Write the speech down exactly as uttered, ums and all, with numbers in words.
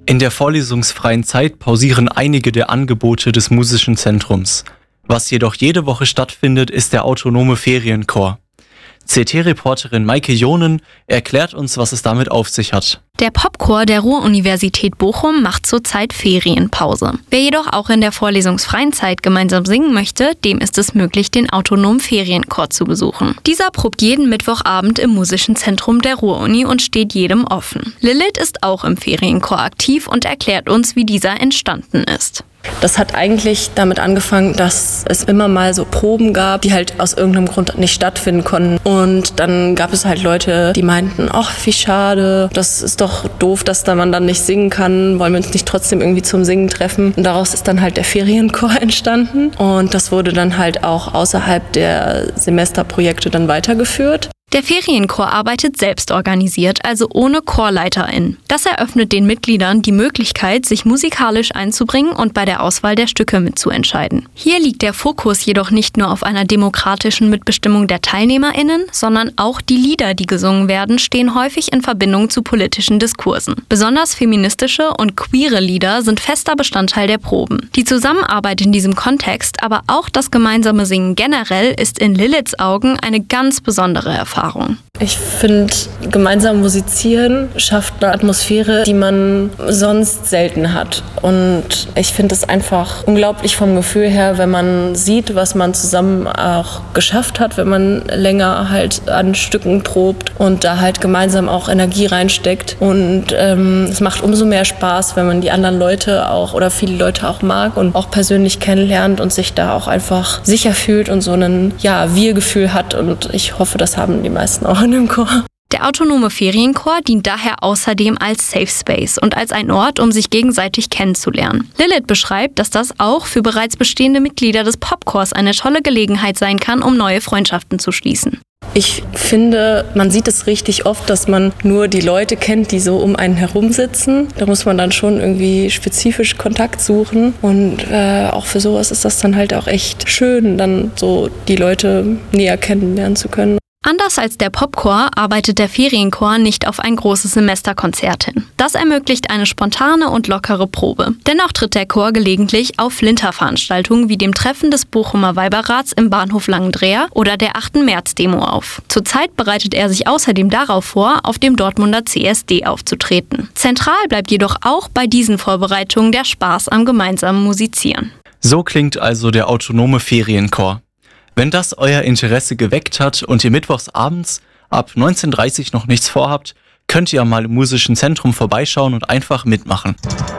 In der vorlesungsfreien Zeit pausieren einige der Angebote des Musischen Zentrums. Was jedoch jede Woche stattfindet, ist der Autonome Ferienchor. C T-Reporterin Maike Jonen erklärt uns, was es damit auf sich hat. Der Popchor der Ruhr-Universität Bochum macht zurzeit Ferienpause. Wer jedoch auch in der vorlesungsfreien Zeit gemeinsam singen möchte, dem ist es möglich, den Autonomen Ferienchor zu besuchen. Dieser probt jeden Mittwochabend im Musischen Zentrum der Ruhr-Uni und steht jedem offen. Lilith ist auch im Ferienchor aktiv und erklärt uns, wie dieser entstanden ist. Das hat eigentlich damit angefangen, dass es immer mal so Proben gab, die halt aus irgendeinem Grund nicht stattfinden konnten. Und dann gab es halt Leute, die meinten, ach, wie schade, das ist doch doof, dass da man dann nicht singen kann, wollen wir uns nicht trotzdem irgendwie zum Singen treffen. Und daraus ist dann halt der Ferienchor entstanden. Und das wurde dann halt auch außerhalb der Semesterprojekte dann weitergeführt. Der Ferienchor arbeitet selbst organisiert, also ohne ChorleiterInnen. Das eröffnet den Mitgliedern die Möglichkeit, sich musikalisch einzubringen und bei der Auswahl der Stücke mitzuentscheiden. Hier liegt der Fokus jedoch nicht nur auf einer demokratischen Mitbestimmung der TeilnehmerInnen, sondern auch die Lieder, die gesungen werden, stehen häufig in Verbindung zu politischen Diskursen. Besonders feministische und queere Lieder sind fester Bestandteil der Proben. Die Zusammenarbeit in diesem Kontext, aber auch das gemeinsame Singen generell, ist in Liliths Augen eine ganz besondere Erfahrung. Ich finde, gemeinsam musizieren schafft eine Atmosphäre, die man sonst selten hat. Und ich finde es einfach unglaublich vom Gefühl her, wenn man sieht, was man zusammen auch geschafft hat, wenn man länger halt an Stücken probt und da halt gemeinsam auch Energie reinsteckt. Und ähm, es macht umso mehr Spaß, wenn man die anderen Leute auch oder viele Leute auch mag und auch persönlich kennenlernt und sich da auch einfach sicher fühlt und so ein ja, Wir-Gefühl hat. Und ich hoffe, das haben die meisten auch in dem Chor. Der Autonome Ferienchor dient daher außerdem als Safe Space und als ein Ort, um sich gegenseitig kennenzulernen. Lilith beschreibt, dass das auch für bereits bestehende Mitglieder des Popchors eine tolle Gelegenheit sein kann, um neue Freundschaften zu schließen. Ich finde, man sieht es richtig oft, dass man nur die Leute kennt, die so um einen herum sitzen. Da muss man dann schon irgendwie spezifisch Kontakt suchen. Und äh, auch für sowas ist das dann halt auch echt schön, dann so die Leute näher kennenlernen zu können. Anders als der Popchor arbeitet der Ferienchor nicht auf ein großes Semesterkonzert hin. Das ermöglicht eine spontane und lockere Probe. Dennoch tritt der Chor gelegentlich auf Flinterveranstaltungen wie dem Treffen des Bochumer Weiberrats im Bahnhof Langendreher oder der achten März-Demo auf. Zurzeit bereitet er sich außerdem darauf vor, auf dem Dortmunder C S D aufzutreten. Zentral bleibt jedoch auch bei diesen Vorbereitungen der Spaß am gemeinsamen Musizieren. So klingt also der Autonome Ferienchor. Wenn das euer Interesse geweckt hat und ihr mittwochs abends ab neunzehn Uhr dreißig noch nichts vorhabt, könnt ihr mal im Musischen Zentrum vorbeischauen und einfach mitmachen.